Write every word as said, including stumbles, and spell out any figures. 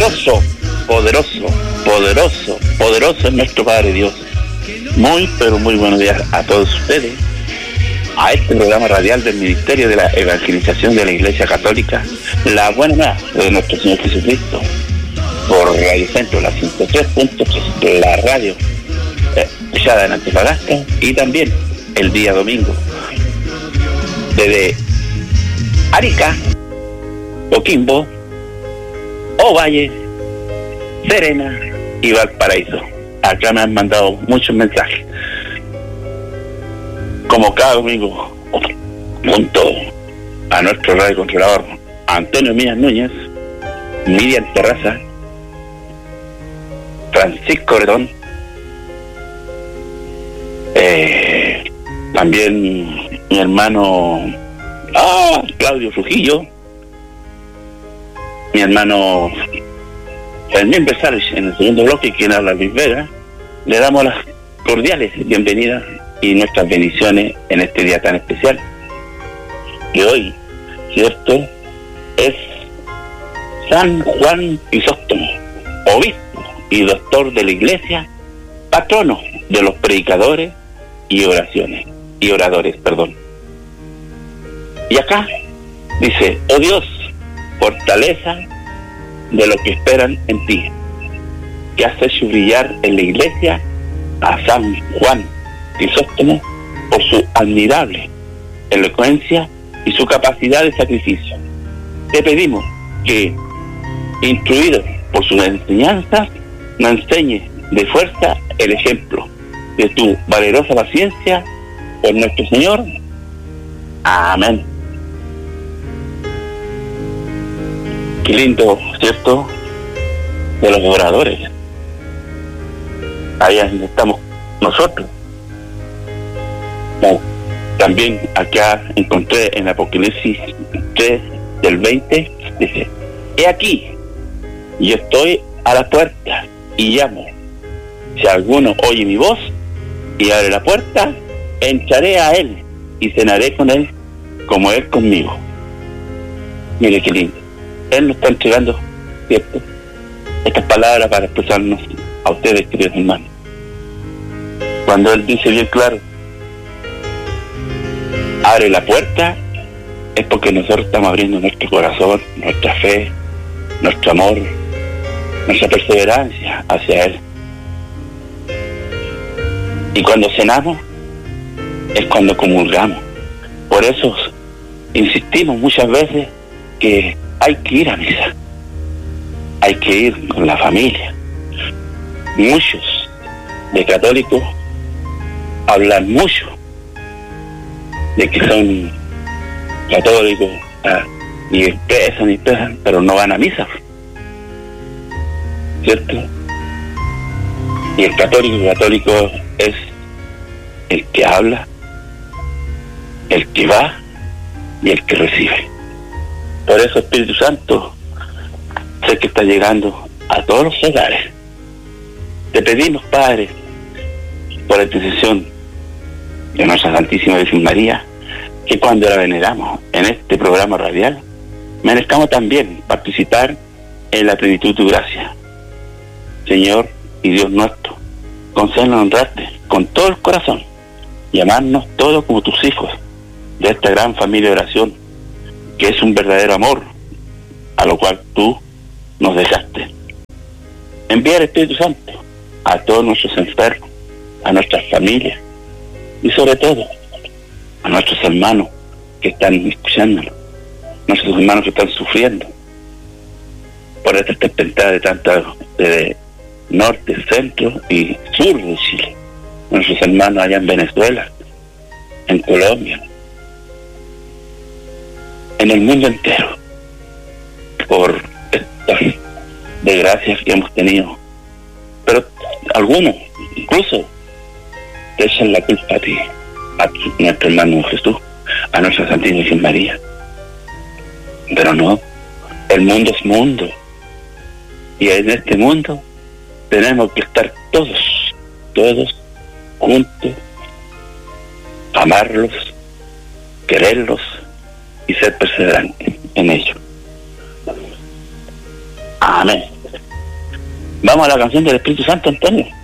Poderoso, poderoso, poderoso, poderoso es nuestro Padre Dios. Muy, pero muy buenos días a todos ustedes, a este programa radial del Ministerio de la Evangelización de la Iglesia Católica, La Buena Nueva de nuestro Señor Jesucristo, por Radio Centro, la ciento tres punto tres, la radio escuchada en Antofagasta, y también el día domingo desde Arica, Coquimbo, Ovalle, Serena y Valparaíso. Acá me han mandado muchos mensajes, como cada domingo, junto a nuestro radio controlador Antonio Mías Núñez, Miriam Terraza, Francisco Bretón, eh, también mi hermano ah, Claudio Trujillo, mi hermano Fermín Besares en el segundo bloque, quien habla Luis Vega. Le damos las cordiales bienvenidas y nuestras bendiciones en este día tan especial, que hoy, cierto, es San Juan Crisóstomo, obispo y doctor de la Iglesia, patrono de los predicadores y oraciones y oradores, perdón. Y acá dice: oh Dios, fortaleza de lo que esperan en ti, que has hecho brillar en la Iglesia a San Juan Crisóstomo por su admirable elocuencia y su capacidad de sacrificio. Te pedimos que, instruido por sus enseñanzas, nos enseñe de fuerza el ejemplo de tu valerosa paciencia por nuestro Señor. Amén. Qué lindo, ¿cierto?, de los oradores. Ahí es donde estamos nosotros. Bueno, también acá encontré en Apocalipsis tres del veinte, dice: he aquí, yo estoy a la puerta y llamo. Si alguno oye mi voz y abre la puerta, entraré a él y cenaré con él como él conmigo. Mire qué lindo. Él nos está entregando, ¿cierto?, estas palabras para expresarnos a ustedes, queridos hermanos. Cuando Él dice bien claro: abre la puerta, es porque nosotros estamos abriendo nuestro corazón, nuestra fe, nuestro amor, nuestra perseverancia hacia Él. Y cuando cenamos, es cuando comulgamos. Por eso insistimos muchas veces que hay que ir a misa, hay que ir con la familia. Muchos de católicos hablan mucho de que son católicos, ah, y expresan y expresan, pero no van a misa, ¿cierto? Y el católico católico es el que habla, el que va y el que recibe. Por eso, Espíritu Santo, sé que está llegando a todos los hogares. Te pedimos, Padre, por la intercesión de nuestra Santísima Virgen María, que cuando la veneramos en este programa radial, merezcamos también participar en la plenitud de tu gracia. Señor y Dios nuestro, concédenos honrarte con todo el corazón y amarnos todos como tus hijos de esta gran familia de oración, que es un verdadero amor, a lo cual tú nos dejaste. Envía el Espíritu Santo a todos nuestros enfermos, a nuestras familias y sobre todo a nuestros hermanos que están escuchándonos, nuestros hermanos que están sufriendo por esta tempestad de tanta de norte, centro y sur de Chile, nuestros hermanos allá en Venezuela, en Colombia, en el mundo entero, por estas desgracias que hemos tenido. Pero algunos incluso te echan la culpa a ti, a nuestro hermano Jesús, a nuestra Santísima Virgen María. Pero no, el mundo es mundo, y en este mundo tenemos que estar todos, todos juntos, amarlos, quererlos y ser perseverantes en ello. Amén. Vamos a la canción del Espíritu Santo, Antonio.